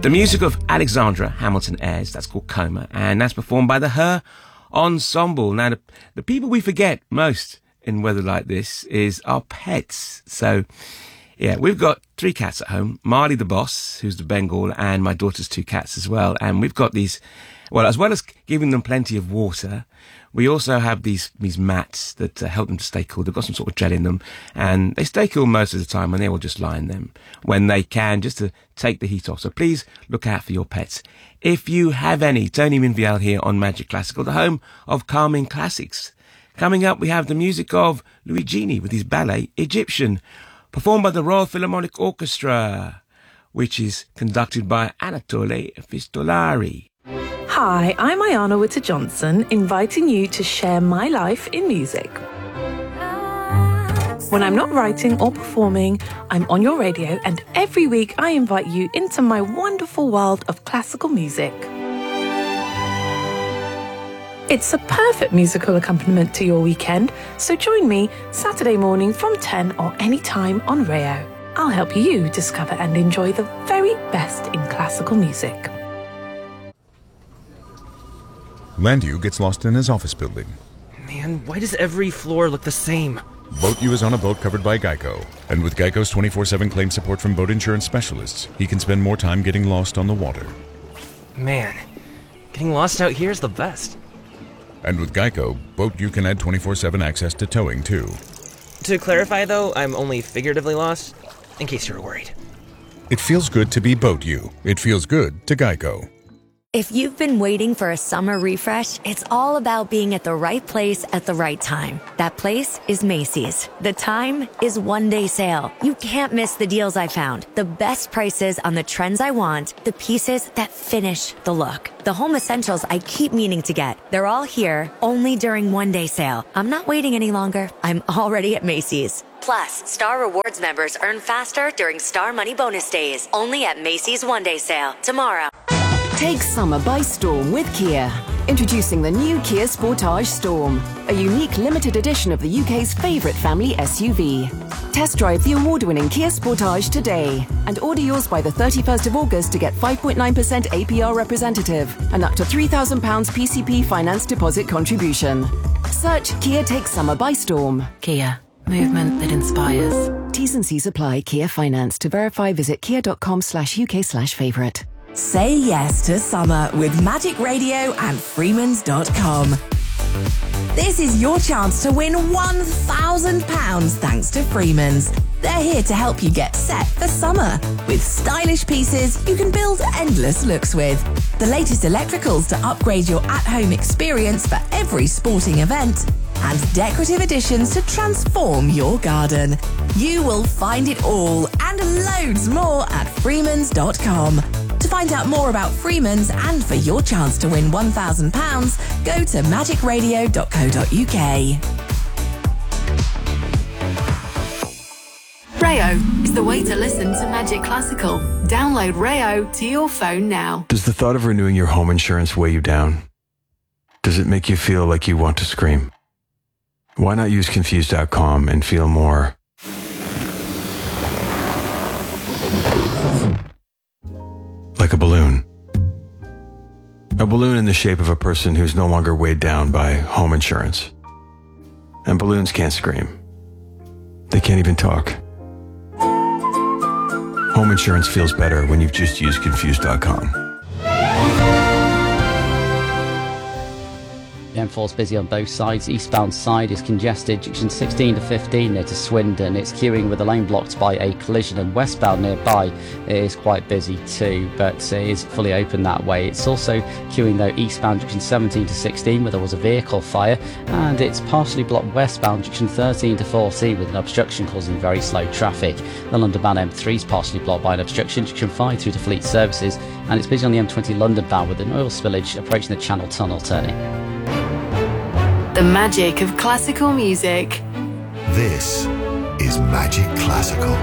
The music of Alexandra Hamilton Ayres, that's called Coma, and that's performed by the Her Ensemble. Now, the people we forget most in weather like this is our pets. So, yeah, we've got 3 cats at home. Marley the boss, who's the Bengal, and my daughter's 2 cats as well. And we've got these, well, as well as giving them plenty of water, we also have these mats that help them to stay cool. They've got some sort of gel in them, and they stay cool most of the time, and they will just lie in them when they can, just to take the heat off. So please look out for your pets. If you have any, Tony Minviel here on Magic Classical, the home of calming classics. Coming up, we have the music of Luigini with his ballet Egyptian, performed by the Royal Philharmonic Orchestra, which is conducted by Anatole Fistolari. Hi, I'm Ayana Witter-Johnson, inviting you to share my life in music. When I'm not writing or performing, I'm on your radio, and every week I invite you into my wonderful world of classical music. It's a perfect musical accompaniment to your weekend, so join me Saturday morning from 10 or any time on Rayo. I'll help you discover and enjoy the very best in classical music. Landu gets lost in his office building. Man, why does every floor look the same? Boat U is on a boat covered by Geico. And with Geico's 24/7 claim support from boat insurance specialists, he can spend more time getting lost on the water. Man, getting lost out here is the best. And with Geico, Boat U can add 24/7 access to towing, too. To clarify, though, I'm only figuratively lost, in case you were worried. It feels good to be Boat U. It feels good to Geico. If you've been waiting for a summer refresh, it's all about being at the right place at the right time. That place is Macy's. The time is one-day sale. You can't miss the deals I found. The best prices on the trends I want, the pieces that finish the look. The home essentials I keep meaning to get. They're all here, only during one-day sale. I'm not waiting any longer. I'm already at Macy's. Plus, Star Rewards members earn faster during Star Money Bonus Days. Only at Macy's one-day sale. Tomorrow. Take summer by storm with Kia. Introducing the new Kia Sportage Storm, a unique limited edition of the UK's favourite family SUV. Test drive the award-winning Kia Sportage today and order yours by the 31st of August to get 5.9% APR representative and up to £3,000 PCP finance deposit contribution. Search Kia Takes Summer by Storm. Kia. Movement that inspires. T's and C's apply. Kia Finance. To verify, visit kia.com/UK/favourite. Say yes to summer with Magic Radio and Freemans.com. This is your chance to win £1,000 thanks to Freemans. They're here to help you get set for summer with stylish pieces you can build endless looks with. The latest electricals to upgrade your at-home experience for every sporting event and decorative additions to transform your garden. You will find it all and loads more at Freemans.com. To find out more about Freemans and for your chance to win £1,000, go to magicradio.co.uk. Rayo is the way to listen to Magic Classical. Download Rayo to your phone now. Does the thought of renewing your home insurance weigh you down? Does it make you feel like you want to scream? Why not use Confused.com and feel more like a balloon? A balloon in the shape of a person who's no longer weighed down by home insurance. And balloons can't scream. They can't even talk. Home insurance feels better when you've just used Confused.com. The M4's busy on both sides. Eastbound side is congested. Junction 16 to 15 near to Swindon. It's queuing with the lane blocked by a collision, and westbound nearby is quite busy too, but it is fully open that way. It's also queuing though eastbound junction 17 to 16 where there was a vehicle fire, and it's partially blocked westbound junction 13 to 14 with an obstruction causing very slow traffic. The London-bound M3 is partially blocked by an obstruction, junction 5 through to Fleet Services, and it's busy on the M20 London-bound with an oil spillage approaching the Channel Tunnel turning. The magic of classical music. This is Magic Classical.